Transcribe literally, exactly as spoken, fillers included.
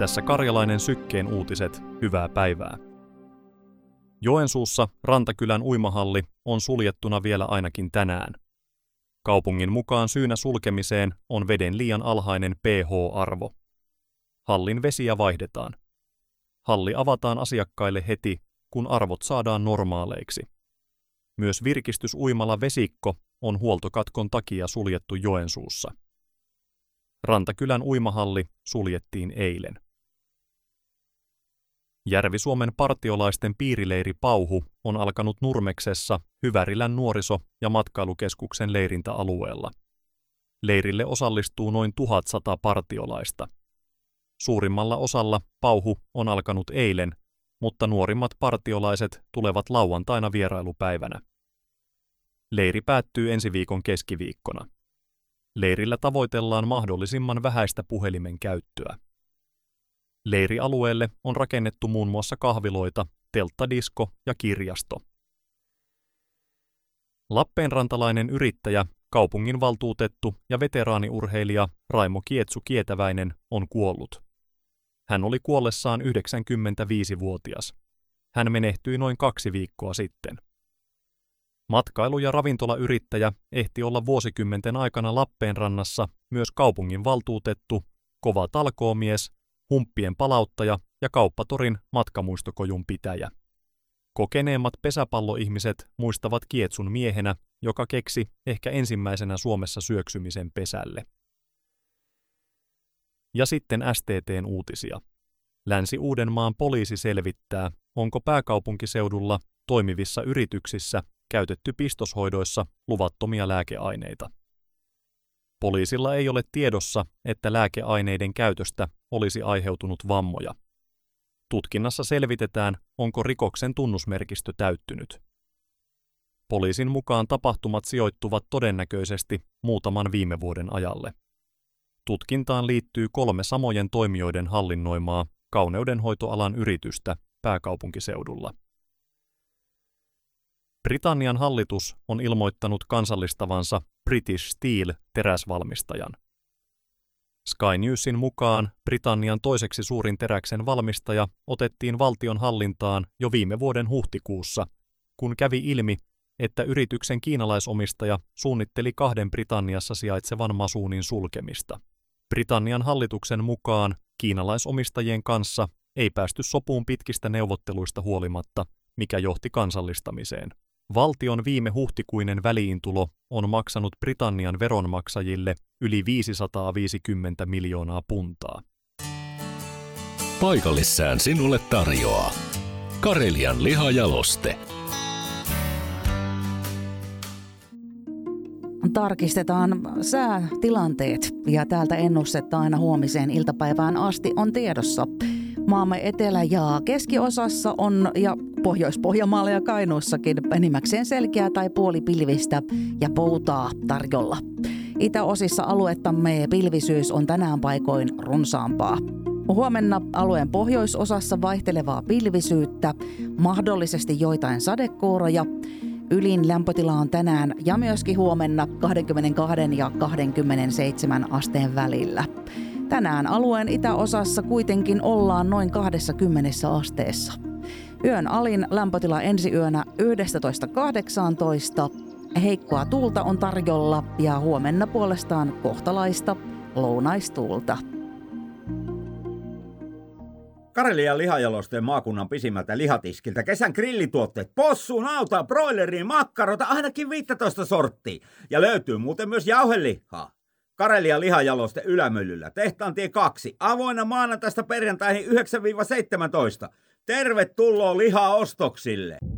Tässä Karjalainen Sykkeen uutiset, hyvää päivää. Joensuussa Rantakylän uimahalli on suljettuna vielä ainakin tänään. Kaupungin mukaan syynä sulkemiseen on veden liian alhainen pH-arvo. Hallin vesiä vaihdetaan. Halli avataan asiakkaille heti, kun arvot saadaan normaaleiksi. Myös virkistysuimala Vesikko on huoltokatkon takia suljettu Joensuussa. Rantakylän uimahalli suljettiin eilen. Järvi-Suomen partiolaisten piirileiri Pauhu on alkanut Nurmeksessa Hyvärilän nuoriso- ja matkailukeskuksen leirintäalueella. Leirille osallistuu noin tuhatsata partiolaista. Suurimmalla osalla Pauhu on alkanut eilen, mutta nuorimmat partiolaiset tulevat lauantaina vierailupäivänä. Leiri päättyy ensi viikon keskiviikkona. Leirillä tavoitellaan mahdollisimman vähäistä puhelimen käyttöä. Leirialueelle on rakennettu muun muassa kahviloita, telttadisko ja kirjasto. Lappeenrantalainen yrittäjä, kaupunginvaltuutettu ja veteraaniurheilija Raimo Kietsu-Kietäväinen on kuollut. Hän oli kuollessaan yhdeksänkymmentäviisivuotias. Hän menehtyi noin kaksi viikkoa sitten. Matkailu- ja ravintolayrittäjä ehti olla vuosikymmenten aikana Lappeenrannassa myös kaupunginvaltuutettu, kova talkoomies, humppien palauttaja ja kauppatorin matkamuistokojun pitäjä. Kokeneemmat pesäpalloihmiset muistavat Kietsun miehenä, joka keksi ehkä ensimmäisenä Suomessa syöksymisen pesälle. Ja sitten S T T:n uutisia. Länsi-Uudenmaan poliisi selvittää, onko pääkaupunkiseudulla toimivissa yrityksissä käytetty pistoshoidoissa luvattomia lääkeaineita. Poliisilla ei ole tiedossa, että lääkeaineiden käytöstä olisi aiheutunut vammoja. Tutkinnassa selvitetään, onko rikoksen tunnusmerkistö täyttynyt. Poliisin mukaan tapahtumat sijoittuvat todennäköisesti muutaman viime vuoden ajalle. Tutkintaan liittyy kolme samojen toimijoiden hallinnoimaa kauneudenhoitoalan yritystä pääkaupunkiseudulla. Britannian hallitus on ilmoittanut kansallistavansa British Steel-teräsvalmistajan. Sky Newsin mukaan Britannian toiseksi suurin teräksen valmistaja otettiin valtion hallintaan jo viime vuoden huhtikuussa, kun kävi ilmi, että yrityksen kiinalaisomistaja suunnitteli kahden Britanniassa sijaitsevan masuunin sulkemista. Britannian hallituksen mukaan kiinalaisomistajien kanssa ei päästy sopuun pitkistä neuvotteluista huolimatta, mikä johti kansallistamiseen. Valtion viime huhtikuinen väliintulo on maksanut Britannian veronmaksajille yli viisisataaviisikymmentä miljoonaa puntaa. Paikallissään sinulle tarjoaa Karelian lihajaloste. Tarkistetaan säätilanteet ja täältä ennustetta aina huomiseen iltapäivään asti on tiedossa. Maamme etelä- ja keskiosassa on ja Pohjois-Pohjanmaalla ja Kainuussakin enimmäkseen selkeää tai puolipilvistä ja poutaa tarjolla. Itäosissa aluettamme pilvisyys on tänään paikoin runsaampaa. Huomenna alueen pohjoisosassa vaihtelevaa pilvisyyttä, mahdollisesti joitain sadekuuroja. Ylin lämpötila on tänään ja myöskin huomenna kaksikymmentäkaksi ja kaksikymmentäseitsemän asteen välillä. Tänään alueen itäosassa kuitenkin ollaan noin kaksikymmentä asteessa. Yön alin lämpötila ensi yönä yksitoista kahdeksantoista. Heikkoa tuulta on tarjolla ja huomenna puolestaan kohtalaista lounaistuulta. Karelian lihajalosteen maakunnan pisimmältä lihatiskiltä kesän grillituotteet, possuun, nautaa, broileriin, makkarota, ainakin viisitoista sorttia. Ja löytyy muuten myös jauhelihaa. Karelian lihajaloste Ylämyllyllä, Tehtaantie kaksi, avoinna maanantaista perjantaihin yhdeksän seitsemäntoista. Tervetuloa lihaostoksille!